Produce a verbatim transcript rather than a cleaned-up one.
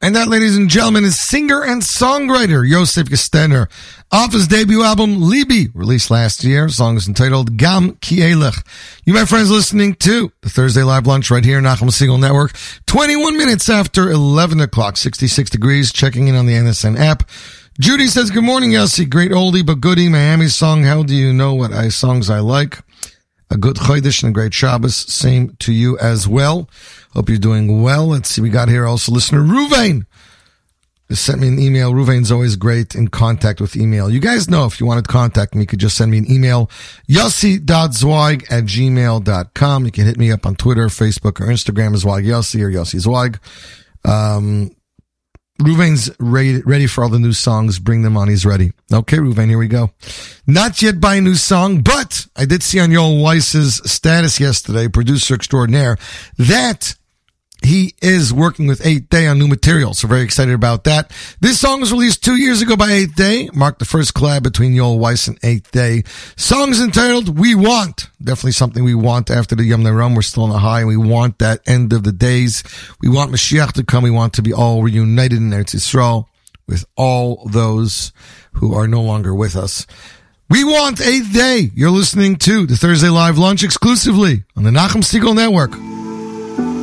And that, ladies and gentlemen, is singer and songwriter Yosef Gestener. Off his debut album, Libi, released last year. The song is entitled Gam Ki Elech. You, my friends, listening to the Thursday Live Lunch right here, Nachum Segal Network. twenty-one minutes after eleven o'clock, sixty-six degrees, checking in on the N S N app. Judy says, good morning, Yossi. Great oldie but goodie. Miami song, How Do You Know What I Songs I Like? A good Chodesh and a great Shabbos. Same to you as well. Hope you're doing well. Let's see, we got here also listener Ruvain. Just sent me an email. Ruvain's always great in contact with email. You guys know if you wanted to contact me, you could just send me an email, yossi dot zweig at gmail dot com. You can hit me up on Twitter, Facebook, or Instagram as Zweig Yossi or Yossi Zweig. Um, Ruvain's ready, ready for all the new songs. Bring them on. He's ready. Okay, Ruvain, here we go. Not yet by a new song, but I did see on Yoel Weiss's status yesterday, producer extraordinaire, that he is working with eighth Day on new material, so very excited about that. This song was released two years ago by eighth Day, marked the first collab between Yoel Weiss and eighth Day. Song is entitled We Want. Definitely something we want after the Yom Nerum. We're still on a high, and we want that end of the days. We want Mashiach to come. We want to be all reunited in Eretz Yisrael with all those who are no longer with us. We want eighth Day. You're listening to the Thursday Live Lunch exclusively on the Nachum Segal Network.